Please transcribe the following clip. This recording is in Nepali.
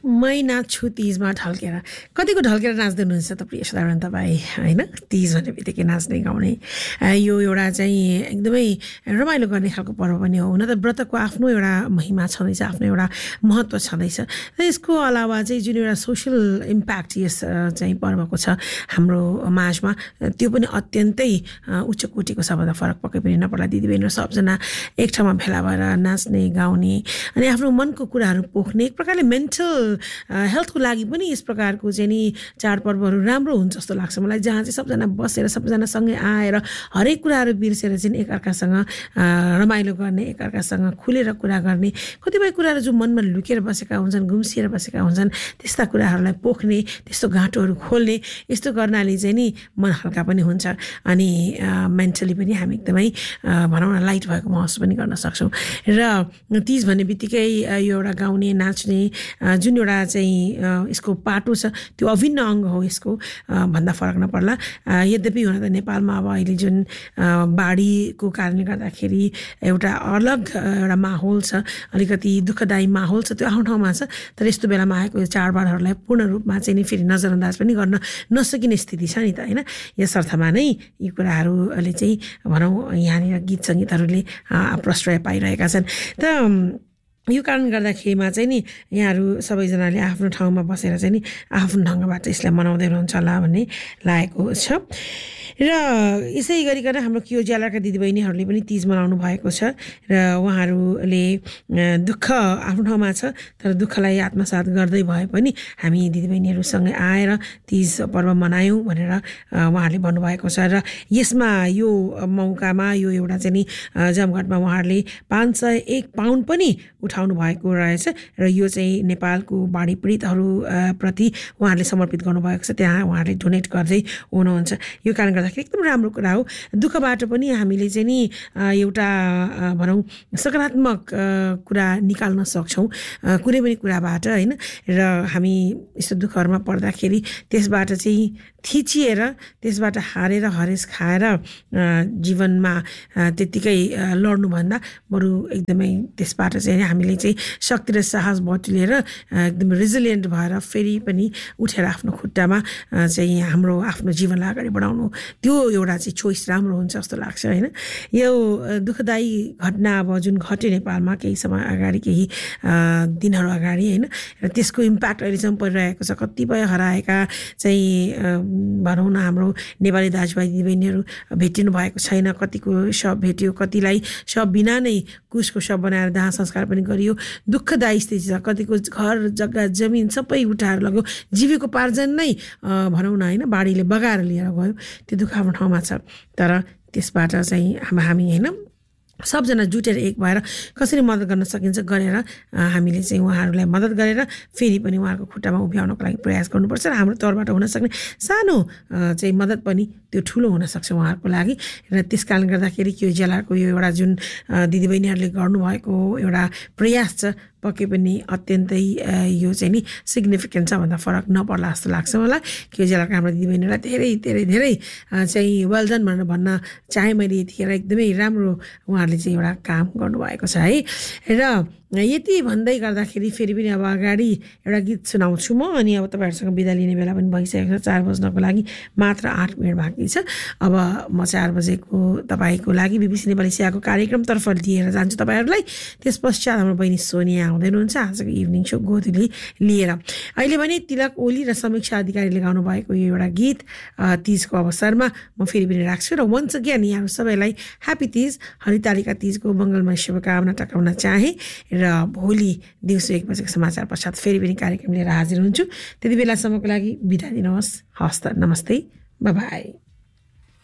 मै नाच्छु तीजमा ढल्केर कतिको ढल्केर नाच्दै हुनुहुन्छ त प्रिय साधारण तपाईँ होइन तीज भन्ने बित्तिकै नाच्ने गाउने यो एउटा चाहिँ एकदमै रमाइलो गर्ने खालको पर्व पनि हो हुन त व्रतको आफ्नो एउटा महिमा छँदैछ आफ्नो एउटा महत्त्व छँदैछ र यसको अलावा चाहिँ जुन एउटा सोसियल इम्प्याक्ट यस चाहिँ पर्वको छ हाम्रो माझमा त्यो पनि अत्यन्तै उच्च कोटिको छ भन्दा फरक पक्कै पनि नपर्ला दिदीबहिनी सबजना एक ठाउँमा भेला भएर नाच्ने गाउने अनि आफ्नो मनको कुराहरू पोख्ने एक प्रकारले मेन्टल हेल्थको लागि पनि यस प्रकारको चाहिँ नि चाडपर्वहरू राम्रो हुन्छ जस्तो लाग्छ मलाई जहाँ चाहिँ सबजना बसेर सबजना सँगै आएर हरेक कुराहरू बिर्सेर चाहिँ एकअर्कासँग रमाइलो गर्ने एकअर्कासँग खुलेर कुरा गर्ने कतिपय कुराहरू जो मनमा लुकेर बसेका हुन्छन् गुम्सिएर बसेका हुन्छन् त्यस्ता कुराहरूलाई पोख्ने त्यस्तो गाँटोहरू खोल्ने यस्तो गर्नाले चाहिँ नि मन हल्का पनि हुन्छ अनि मेन्टली पनि हामी एकदमै भनौँ न लाइट भएको महसुस पनि गर्न सक्छौँ र तीज भन्ने बित्तिकै यो एउटा गाउने नाच्ने जुन एउटा चाहिँ यसको पाटो छ त्यो अभिन्न अङ्ग हो यसको भन्दा फरक नपर्ला यद्यपि हुन त नेपालमा अब अहिले जुन बाढीको कारणले गर्दाखेरि एउटा अलग एउटा माहौल छ अलिकति दुःखदायी माहौल छ त्यो आफ्नो ठाउँमा छ तर यस्तो बेलामा आएको यो चाडबाडहरूलाई पूर्ण रूपमा चाहिँ नि फेरि नजरअन्दाज पनि गर्न नसकिने स्थिति छ नि त होइन यस अर्थमा नै यी कुराहरूले चाहिँ भनौँ यहाँनिर गीत सङ्गीतहरूले प्रश्रय पाइरहेका छन् त यो कारण गर्दाखेरिमा चाहिँ नि यहाँहरू सबैजनाले आफ्नो ठाउँमा बसेर चाहिँ नि आफ्नो ढङ्गबाट यसलाई मनाउँदै हुनुहुन्छ होला भन्ने लागेको छ र यसै गरिकन हाम्रो कियो ज्यालाका दिदीबहिनीहरूले पनि तीज मनाउनु भएको छ र उहाँहरूले दुःख आफ्नो ठाउँमा छ तर दुःखलाई आत्मसात गर्दै भए पनि हामी दिदीबहिनीहरूसँगै आएर तीज पर्व मनायौँ भनेर उहाँहरूले भन्नुभएको छ र यसमा यो मौकामा यो एउटा चाहिँ नि जमघटमा उहाँहरूले 501 पाउन्ड पनि उठाउनु भएको रहेछ र यो चाहिँ नेपालको बाढी पीडितहरू प्रति उहाँहरूले समर्पित गर्नुभएको छ त्यहाँ उहाँहरूले डोनेट गर्दै हुनुहुन्छ यो कारण गर्दाखेरि एकदम राम्रो कुरा हो दुःखबाट पनि हामीले चाहिँ नि एउटा भनौँ सकारात्मक कुरा निकाल्न सक्छौँ कुनै पनि कुराबाट होइन र हामी यस्तो दुःखहरूमा पर्दाखेरि त्यसबाट चाहिँ थिचिएर त्यसबाट हारेर हरेस खाएर जीवनमा त्यत्तिकै लड्नुभन्दा बरु एकदमै त्यसबाट चाहिँ हामीले चाहिँ शक्ति र साहस बटुलेर एकदम रिजिलियन्ट भएर फेरि पनि उठेर आफ्नो खुट्टामा चाहिँ हाम्रो आफ्नो जीवनलाई अगाडि बढाउनु त्यो एउटा चाहिँ चोइस राम्रो हुन्छ जस्तो लाग्छ होइन यो दुःखदायी घटना अब जुन घट्यो नेपालमा केही समय अगाडि केही दिनहरू अगाडि होइन र त्यसको इम्प्याक्ट अहिलेसम्म परिरहेको छ कतिपय हराएका चाहिँ भनौँ न हाम्रो नेपाली दाजुभाइ दिदीबहिनीहरू भेटिनु भएको छैन कतिको शव भेट्यो कतिलाई शव बिना नै कुशको शव बनाएर दाह संस्कार पनि गरियो दुःखदायी स्थिति छ कतिको घर जग्गा जमिन सबै उठाएर लग्यो जीविकोपार्जन नै भनौँ न होइन बाढीले बगाएर लिएर गयो त्यो दुःख आफ्नो ठाउँमा छ तर त्यसबाट चाहिँ हामी होइन सबजना जुटेर एक भएर कसरी मद्दत गर्न सकिन्छ गरेर हामीले चाहिँ उहाँहरूलाई मद्दत गरेर फेरि पनि उहाँहरूको खुट्टामा उभ्याउनको लागि प्रयास गर्नुपर्छ र हाम्रो तर्फबाट हुन सक्ने सानो चाहिँ मद्दत पनि त्यो ठुलो हुनसक्छ उहाँहरूको लागि र त्यस कारणले गर्दाखेरि यो जिल्लाको यो एउटा जुन दिदीबहिनीहरूले गर्नुभएको एउटा प्रयास छ पक्कै पनि अत्यन्तै यो चाहिँ नि सिग्निफिकेन्ट छ भन्दा फरक नपर्ला जस्तो लाग्छ मलाई कि यो जिल्लाको हाम्रो दिदीबहिनीलाई धेरै धेरै धेरै चाहिँ वेल डन भनेर भन्न चाहे मैले यतिखेर एकदमै राम्रो उहाँहरूले चाहिँ एउटा काम गर्नुभएको छ है र यति भन्दै गर्दाखेरि फेरि पनि अब अगाडि एउटा गीत सुनाउँछु म अनि अब तपाईँहरूसँग बिदा लिने बेला पनि भइसकेको छ 4 बज्नको लागि मात्र 8 मिनट बाँकी छ अब म 4 बजेको तपाईँको लागि बिबिसी नेपाली सेवाको कार्यक्रमतर्फ लिएर जान्छु तपाईँहरूलाई त्यस पश्चात हाम्रो बहिनी सोनिया आउँदै हुनुहुन्छ आजको इभिनिङ सो गोधुली लिएर अहिले भने तिलक ओली र समीक्षा अधिकारीले गाउनु भएको यो एउटा गीत तीजको अवसरमा म फेरि पनि राख्छु र वन्स अगेन यहाँहरू सबैलाई ह्याप्पी तीज हरितालिका तीजको मङ्गलमय शुभकामना टकाउन चाहे र भोलि दिउँसो 1 बजेको समाचार पश्चात फेरि पनि कार्यक्रम लिएर हाजिर हुन्छु त्यति बेलासम्मको लागि बिदा दिनुहोस् हस्त नमस्ते बाई बाई